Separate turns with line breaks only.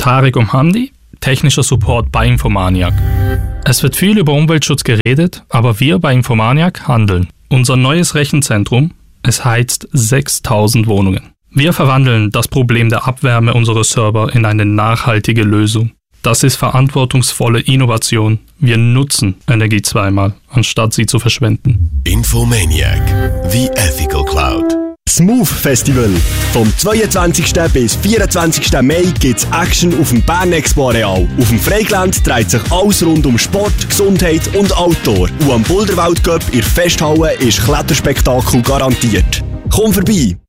Tarek Omhandi, technischer Support bei Infomaniac. Es wird viel über Umweltschutz geredet, aber wir bei Infomaniac handeln. Unser neues Rechenzentrum, es heizt 6000 Wohnungen. Wir verwandeln das Problem der Abwärme unserer Server in eine nachhaltige Lösung. Das ist verantwortungsvolle Innovation. Wir nutzen Energie zweimal, anstatt sie zu verschwenden.
Infomaniac, the ethical cloud.
Smooth Festival. Vom 22. bis 24. Mai gibt's Action auf dem Bern Expo Areal. Auf dem Freigelände dreht sich alles rund um Sport, Gesundheit und Outdoor. Und am Boulderwald Cup in der Festhalle ist Kletterspektakel garantiert. Komm vorbei!